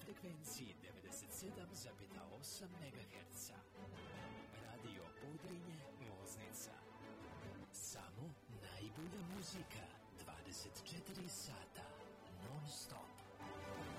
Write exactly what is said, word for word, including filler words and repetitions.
frekvenciji devedeset sedam zarez osam megaherca. Radio Podrinje, Loznica. Samo najbolja muzika, dvadeset četiri sata, non stop.